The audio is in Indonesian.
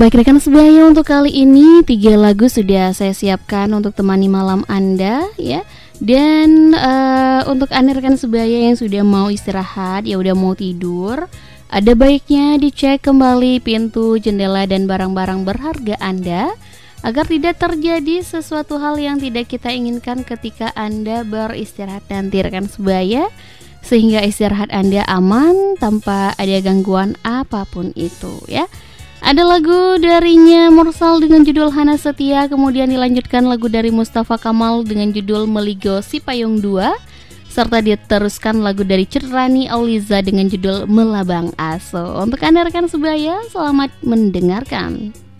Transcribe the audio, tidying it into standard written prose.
Baik rekan sebaya, untuk kali ini 3 lagu sudah saya siapkan untuk temani malam Anda ya. Dan untuk Anda rekan sebaya yang sudah mau istirahat, ya udah mau tidur, ada baiknya dicek kembali pintu, jendela dan barang-barang berharga Anda agar tidak terjadi sesuatu hal yang tidak kita inginkan ketika Anda beristirahat nanti rekan sebaya, sehingga istirahat Anda aman tanpa ada gangguan apapun itu ya. Ada lagu darinya Mursal dengan judul Hana Setia, kemudian dilanjutkan lagu dari Mustafa Kamal dengan judul Meligo Si Payung 2, serta diteruskan lagu dari Cerani Auliza dengan judul Melabang Aso. Untuk Anda rekan sebaya, selamat mendengarkan.